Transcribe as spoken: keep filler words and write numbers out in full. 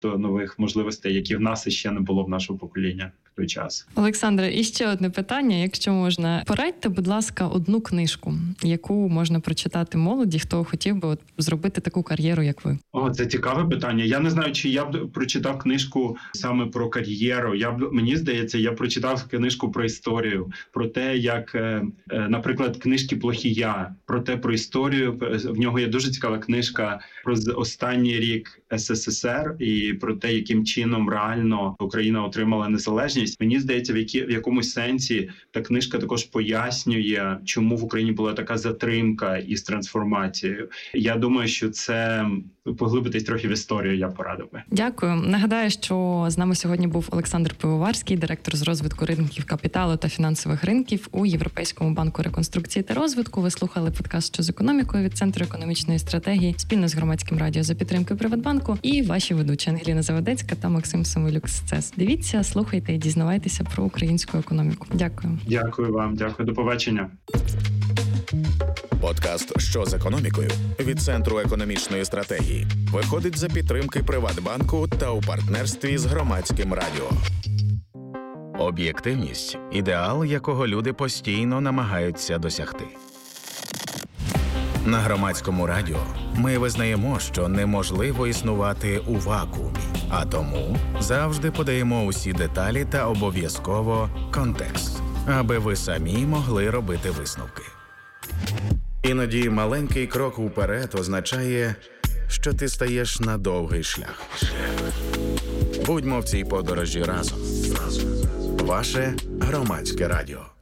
нових можливостей, які в нас ще не було в нашого покоління в той час. Олександре, і ще одне питання, якщо можна. Порадьте, будь ласка, одну книжку, яку можна прочитати молоді, хто хотів би от зробити таку кар'єру, як ви. О, це цікаве питання. Я не знаю, чи я б прочитав книжку саме про кар'єру. Я б, мені здається, я прочитав книжку про історію, про те, як, наприклад, книжки Плохія, про те, про історію. В нього є дуже цікава книжка про останній рік ес ес ес ер і про те, яким чином реально Україна отримала незалежність. Мені здається, в, які, в якомусь сенсі та книжка також пояснює, чому в Україні була така затримка із трансформацією. Я думаю, що це поглибитись трохи в історію я порадив би. Дякую. Нагадаю, що з нами сьогодні був Олександр Пивоварський, директор з розвитку ринків капіталу та фінансових ринків у Європейському банку реконструкції та розвитку. Ви слухали подкаст «Що з економікою» від Центру економічної стратегії спільно з Громадським радіо за підтримки Приватбанку і ваші ведучі Ангеліна Заводецька та Максим Самойлюк з ЦЕС. Дивіться, слухайте і дізнавайтеся про українську економіку. Дякую. Дякую вам. Дякую. До побачення. Подкаст «Що з економікою» від Центру економічної стратегії виходить за підтримки Приватбанку та у партнерстві з Громадським радіо. Об'єктивність – ідеал, якого люди постійно намагаються досягти. На Громадському радіо ми визнаємо, що неможливо існувати у вакуумі, а тому завжди подаємо усі деталі та обов'язково контекст, аби ви самі могли робити висновки. Іноді маленький крок уперед означає, що ти стаєш на довгий шлях. Будьмо в цій подорожі разом. Ваше Громадське радіо.